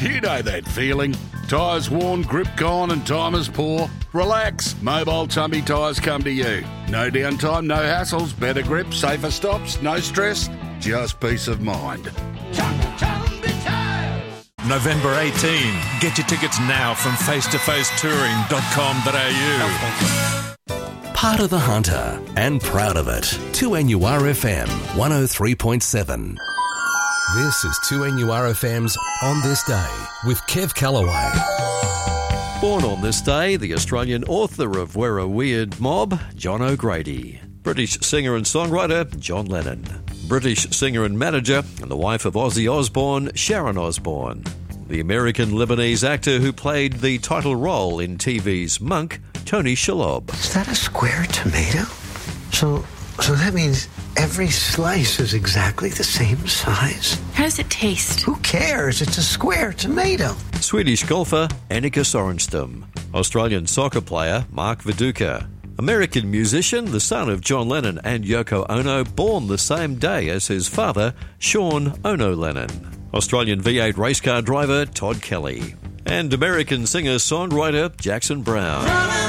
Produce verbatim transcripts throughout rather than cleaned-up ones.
You know that feeling. Tyres worn, grip gone and time is poor? Relax. Mobile Tumby Tyres come to you. No downtime, no hassles, better grip, safer stops, no stress, just peace of mind. Chumby Tyres! November eighteenth. Get your tickets now from face to face touring dot com dot a u. Part of the Hunter and proud of it. two N U R F M one oh three point seven. This is two N U R F M's On This Day with Kev Callaway. Born on this day, the Australian author of We're a Weird Mob, John O'Grady. British singer and songwriter, John Lennon. British singer and manager, and the wife of Ozzy Osbourne, Sharon Osbourne. The American-Lebanese actor who played the title role in T V's Monk, Tony Shalhoub. Is that a square tomato? So, so that means every slice is exactly the same size? How does it taste? Who cares? It's a square tomato. Swedish golfer, Annika Sorenstam. Australian soccer player, Mark Viduka. American musician, the son of John Lennon and Yoko Ono, born the same day as his father, Sean Ono Lennon. Australian V eight race car driver, Todd Kelly. And American singer-songwriter, Jackson Brown.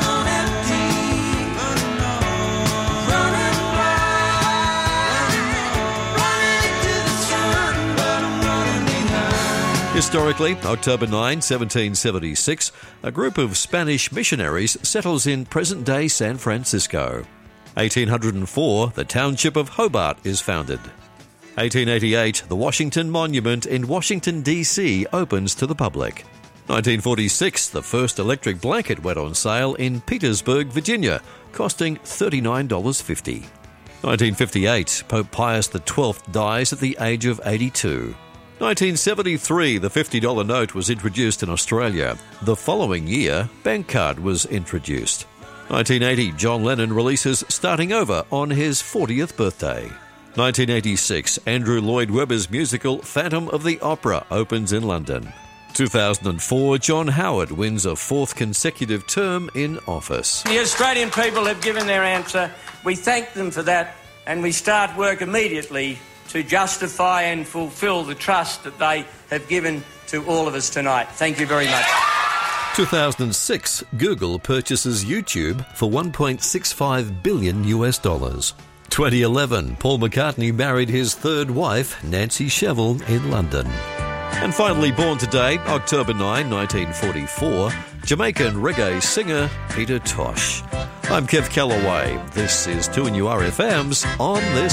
Historically, October ninth, seventeen seventy-six, a group of Spanish missionaries settles in present-day San Francisco. eighteen oh four, the township of Hobart is founded. eighteen eighty-eight, the Washington Monument in Washington, D C opens to the public. nineteen forty-six, the first electric blanket went on sale in Petersburg, Virginia, costing thirty-nine dollars fifty. nineteen fifty-eight, Pope Pius the twelfth dies at the age of eighty-two. nineteen seventy-three, the fifty dollar note was introduced in Australia. The following year, bank card was introduced. nineteen eighty, John Lennon releases Starting Over on his fortieth birthday. nineteen eighty-six, Andrew Lloyd Webber's musical Phantom of the Opera opens in London. two thousand four, John Howard wins a fourth consecutive term in office. The Australian people have given their answer. We thank them for that, and we start work immediately to justify and fulfil the trust that they have given to all of us tonight. Thank you very much. two thousand six, Google purchases YouTube for one point six five billion US dollars. twenty eleven, Paul McCartney married his third wife, Nancy Shevell, in London. And finally born today, October ninth, nineteen forty-four, Jamaican reggae singer Peter Tosh. I'm Kev Callaway. This is two N U R F M's On This